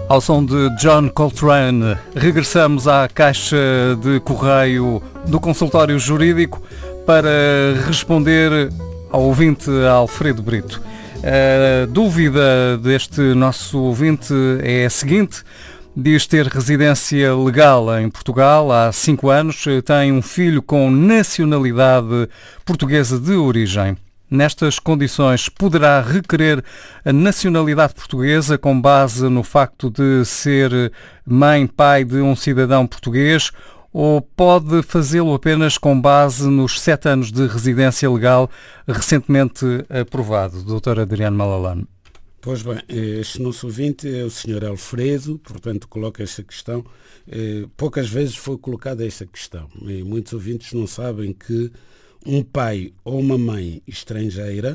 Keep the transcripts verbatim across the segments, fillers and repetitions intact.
Ao som de John Coltrane, regressamos à caixa de correio do consultório jurídico para responder ao ouvinte Alfredo Brito. A dúvida deste nosso ouvinte é a seguinte: diz ter residência legal em Portugal há cinco anos, tem um filho com nacionalidade portuguesa de origem. Nestas condições, poderá requerer a nacionalidade portuguesa com base no facto de ser mãe, pai de um cidadão português, ou pode fazê-lo apenas com base nos sete anos de residência legal recentemente aprovado? doutor Adriano Malalane. Pois bem, este nosso ouvinte é o senhor Alfredo, portanto coloca esta questão. Poucas vezes foi colocada esta questão e muitos ouvintes não sabem que um pai ou uma mãe estrangeira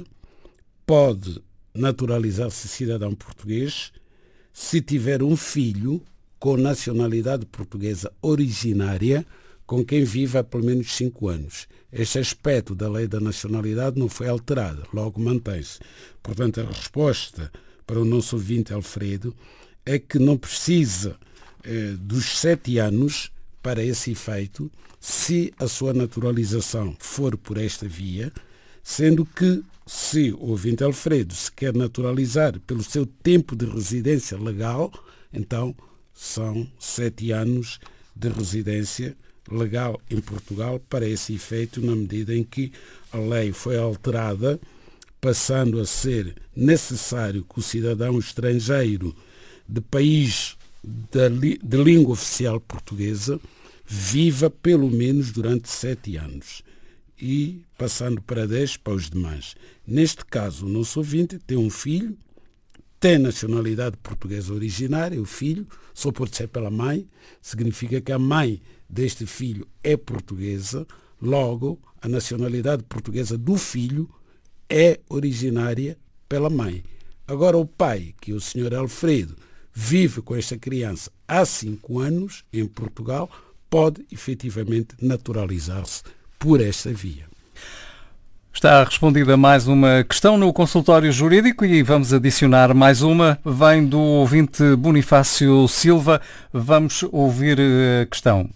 pode naturalizar-se cidadão português se tiver um filho com nacionalidade portuguesa originária com quem vive há pelo menos cinco anos. Este aspecto da lei da nacionalidade não foi alterado, logo mantém-se. Portanto, a resposta para o nosso ouvinte Alfredo é que não precisa eh, dos sete anos para esse efeito, se a sua naturalização for por esta via, sendo que, se o ouvinte Alfredo se quer naturalizar pelo seu tempo de residência legal, então são sete anos de residência legal em Portugal para esse efeito, na medida em que a lei foi alterada, passando a ser necessário que o cidadão estrangeiro de país de, de língua oficial portuguesa viva pelo menos durante sete anos e passando para dez para os demais. Neste caso, o nosso ouvinte tem um filho, tem nacionalidade portuguesa originária, o filho, só pode ser pela mãe, significa que a mãe deste filho é portuguesa, logo a nacionalidade portuguesa do filho é originária pela mãe. Agora o pai, que é o senhor Alfredo, vive com esta criança há cinco anos em Portugal, pode efetivamente naturalizar-se por esta via. Está respondida mais uma questão no consultório jurídico e vamos adicionar mais uma. Vem do ouvinte Bonifácio Silva. Vamos ouvir a questão.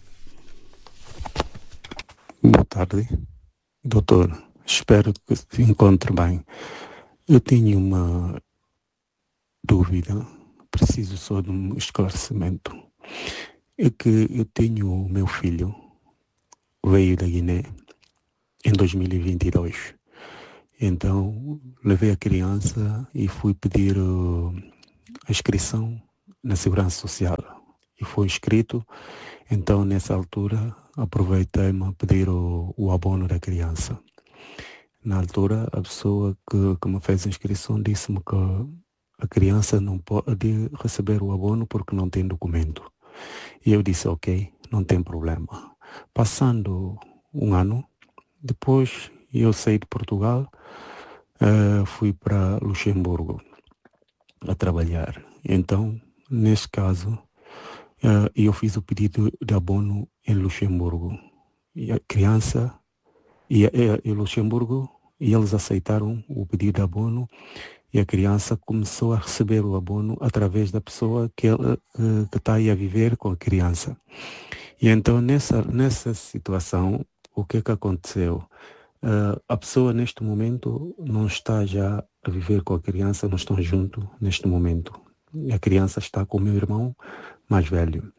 Boa tarde, doutor. Espero que se encontre bem. Eu tenho uma dúvida, preciso só de um esclarecimento. É que eu tenho o meu filho, veio da Guiné em dois mil e vinte e dois. Então, levei a criança e fui pedir uh, a inscrição na Segurança Social. E foi inscrito. Então, nessa altura, aproveitei-me a pedir o, o abono da criança. Na altura, a pessoa que, que me fez a inscrição disse-me que a criança não pode receber o abono porque não tem documento. E eu disse, ok, não tem problema. Passando um ano, depois eu saí de Portugal, uh, fui para Luxemburgo a trabalhar. Então, nesse caso, uh, eu fiz o pedido de abono em Luxemburgo. E a criança ia em Luxemburgo e eles aceitaram o pedido de abono. E a criança começou a receber o abono através da pessoa que está aí a viver com a criança. E então, nessa, nessa situação, o que é que aconteceu? Uh, a pessoa, neste momento, não está já a viver com a criança, não estão juntos neste momento. A criança está com o meu irmão mais velho.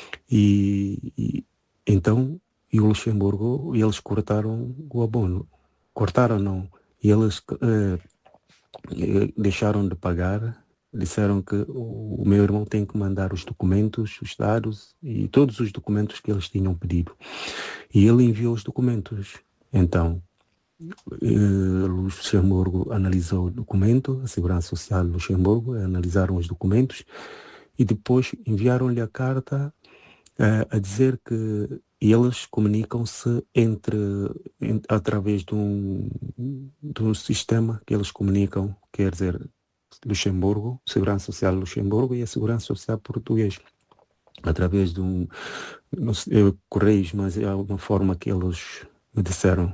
E, e então, e o Luxemburgo, eles cortaram o abono. Cortaram, não. E eles... Uh, deixaram de pagar, disseram que o meu irmão tem que mandar os documentos, os dados e todos os documentos que eles tinham pedido. E ele enviou os documentos. Então, o Luxemburgo analisou o documento, a Segurança Social de Luxemburgo analisaram os documentos e depois enviaram-lhe a carta uh, a dizer que eles comunicam-se entre, entre através de um, de um sistema que eles comunicam, quer dizer, Luxemburgo, Segurança Social de Luxemburgo e a Segurança Social Portuguesa, através de um, não sei, correios, mas é uma forma que eles me disseram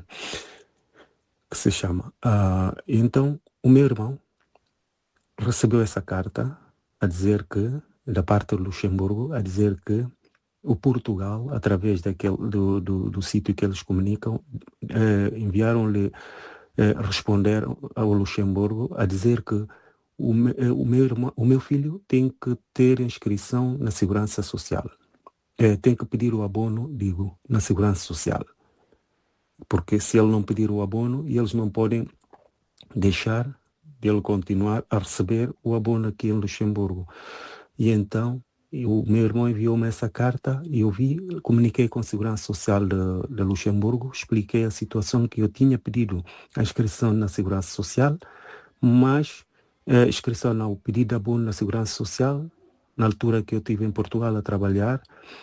que se chama. Uh, então, o meu irmão recebeu essa carta a dizer que da parte do Luxemburgo a dizer que o Portugal, através daquele, do, do, do sítio que eles comunicam, eh, enviaram-lhe eh, responder ao Luxemburgo a dizer que o, me, o, meu irmão, o meu filho tem que ter inscrição na Segurança Social. Eh, tem que pedir o abono, digo, na Segurança Social. Porque se ele não pedir o abono, eles não podem deixar de ele continuar a receber o abono aqui em Luxemburgo. E então, o meu irmão enviou-me essa carta e eu vi, comuniquei com a Segurança Social de, de Luxemburgo, expliquei a situação que eu tinha pedido a inscrição na Segurança Social, mas a inscrição não, o pedido de abono na Segurança Social, na altura que eu estive em Portugal a trabalhar,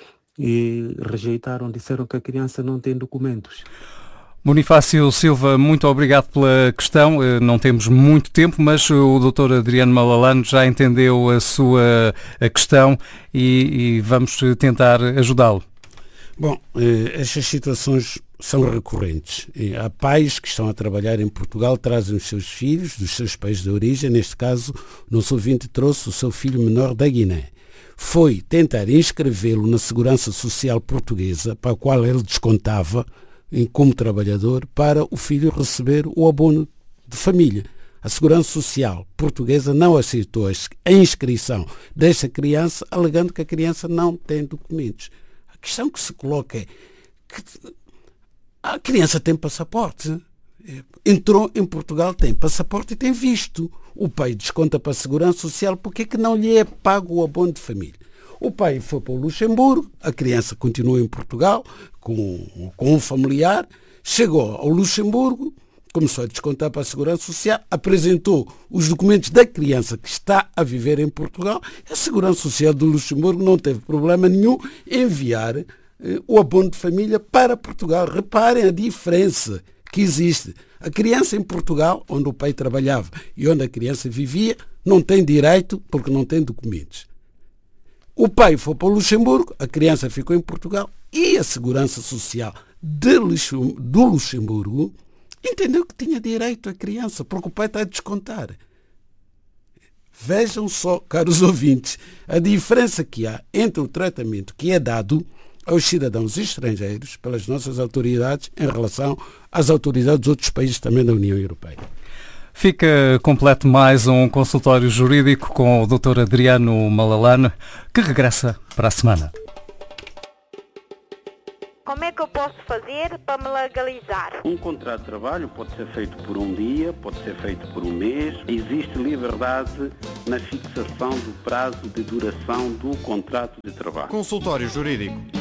e rejeitaram, disseram que a criança não tem documentos. Bonifácio Silva, muito obrigado pela questão. Não temos muito tempo, mas o doutor Adriano Malalane já entendeu a sua a questão e, e vamos tentar ajudá-lo. Bom, estas situações são recorrentes. Há pais que estão a trabalhar em Portugal, trazem os seus filhos dos seus países de origem. Neste caso, o nosso ouvinte trouxe o seu filho menor da Guiné. Foi tentar inscrevê-lo na Segurança Social Portuguesa, para a qual ele descontava como trabalhador, para o filho receber o abono de família. A Segurança Social Portuguesa não aceitou a inscrição desta criança, alegando que a criança não tem documentos. A questão que se coloca é que a criança tem passaporte. Entrou em Portugal, tem passaporte e tem visto. O pai desconta para a Segurança Social, porque é que não lhe é pago o abono de família? O pai foi para o Luxemburgo, a criança continuou em Portugal com, com um familiar, chegou ao Luxemburgo, começou a descontar para a Segurança Social, apresentou os documentos da criança que está a viver em Portugal. A Segurança Social do Luxemburgo não teve problema nenhum em enviar eh, o abono de família para Portugal. Reparem a diferença que existe. A criança em Portugal, onde o pai trabalhava e onde a criança vivia, não tem direito porque não tem documentos. O pai foi para o Luxemburgo, a criança ficou em Portugal e a Segurança Social de Luxem- do Luxemburgo entendeu que tinha direito a criança, porque o pai está a descontar. Vejam só, caros ouvintes, a diferença que há entre o tratamento que é dado aos cidadãos estrangeiros pelas nossas autoridades em relação às autoridades de outros países também da União Europeia. Fica completo mais um consultório jurídico com o doutor Adriano Malalane, que regressa para a semana. Como é que eu posso fazer para me legalizar? Um contrato de trabalho pode ser feito por um dia, pode ser feito por um mês. Existe liberdade na fixação do prazo de duração do contrato de trabalho. Consultório Jurídico.